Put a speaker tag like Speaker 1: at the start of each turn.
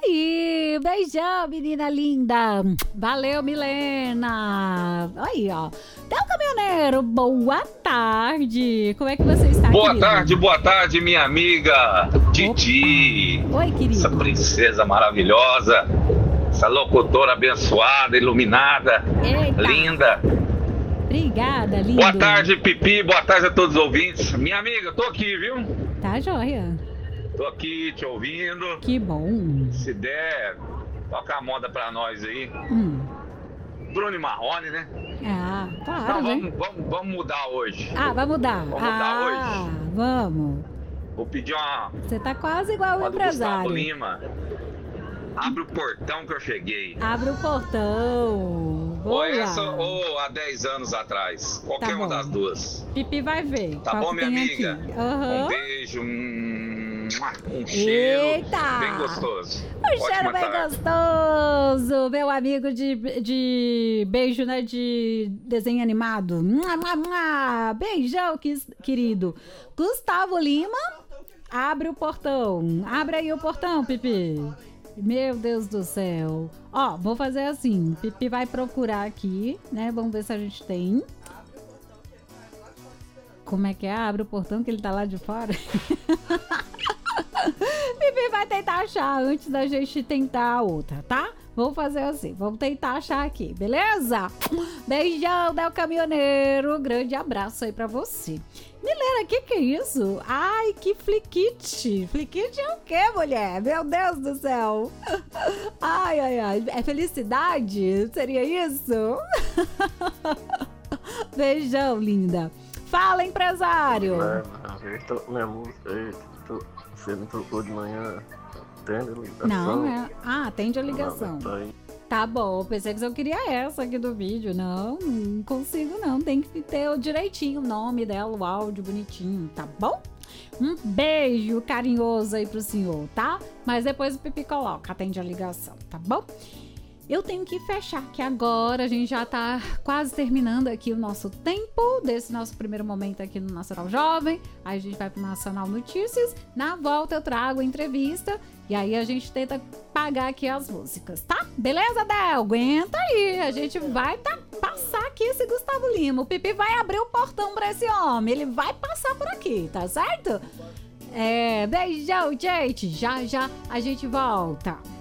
Speaker 1: aí, beijão, menina linda. Valeu, Milena. Aí, ó. Del Caminhoneiro, boa tarde. Como é que você está,
Speaker 2: Boa tarde, minha amiga Titi.
Speaker 1: Oi, querida.
Speaker 2: Essa princesa maravilhosa, essa locutora abençoada, iluminada,
Speaker 1: Eita.
Speaker 2: linda.
Speaker 1: Obrigada, lindo.
Speaker 2: Boa tarde, Pipi. Boa tarde a todos os ouvintes. Minha amiga, eu tô aqui, viu?
Speaker 1: Tá joia.
Speaker 2: Tô aqui te ouvindo.
Speaker 1: Que bom.
Speaker 2: Se der, toca a moda pra nós aí. Bruno e Marrone, né?
Speaker 1: Ah, claro,
Speaker 2: Não,
Speaker 1: né?
Speaker 2: vamos mudar hoje.
Speaker 1: Ah, vai mudar.
Speaker 2: Vamos mudar hoje.
Speaker 1: Vamos.
Speaker 2: Vou pedir uma
Speaker 1: Você tá quase igual o
Speaker 2: do Gustavo
Speaker 1: empresário.
Speaker 2: Lima. Abre o portão que eu cheguei.
Speaker 1: Abre o portão.
Speaker 2: Ou
Speaker 1: Boa.
Speaker 2: essa ou há 10 anos atrás. Qualquer
Speaker 1: Tá
Speaker 2: uma
Speaker 1: bom.
Speaker 2: das duas.
Speaker 1: Pipi vai ver.
Speaker 2: Tá
Speaker 1: qual
Speaker 2: bom,
Speaker 1: que
Speaker 2: minha
Speaker 1: tem
Speaker 2: amiga?
Speaker 1: aqui. Aham.
Speaker 2: Um beijo, um cheiro
Speaker 1: Eita!
Speaker 2: bem gostoso.
Speaker 1: Um cheiro
Speaker 2: Ótima
Speaker 1: bem
Speaker 2: tarde.
Speaker 1: gostoso, meu amigo de beijo, né, de desenho animado. Mua, mua, mua. Beijão, querido. Gustavo Lima, abre o portão. Abre aí o portão, Pipi. Meu Deus do céu. Ó, vou fazer assim. Pipi vai procurar aqui, né? Vamos ver se a gente tem. Como é que é? Abre o portão que ele tá lá de fora. Pipi vai tentar achar antes da gente tentar a outra, tá? Vamos fazer assim, vamos tentar achar aqui, beleza? Beijão, Del Caminhoneiro, grande abraço aí pra você. Milena, que é isso? Ai, que fliquite. Fliquite é o quê, mulher? Meu Deus do céu. Ai, ai, ai. É felicidade? Seria isso? Beijão, linda. Fala, empresário.
Speaker 3: Minha música, você me tocou de manhã, atende a ligação.
Speaker 1: Não, é... Ah, atende a ligação.
Speaker 3: Não, tá aí.
Speaker 1: Tá bom, pensei que eu queria essa aqui do vídeo. Não consigo não. Tem que ter direitinho o nome dela, o áudio bonitinho, tá bom? Um beijo carinhoso aí pro senhor, tá? Mas depois o Pipi coloca, atende a ligação, tá bom? Eu tenho que fechar, que agora a gente já tá quase terminando aqui o nosso tempo desse nosso primeiro momento aqui no Nacional Jovem. Aí a gente vai pro Nacional Notícias. Na volta eu trago a entrevista e aí a gente tenta pagar aqui as músicas, tá? Beleza, Del? Aguenta aí. A gente vai passar aqui esse Gustavo Lima. O Pipi vai abrir o portão pra esse homem. Ele vai passar por aqui, tá certo? Beijão, gente. Já a gente volta.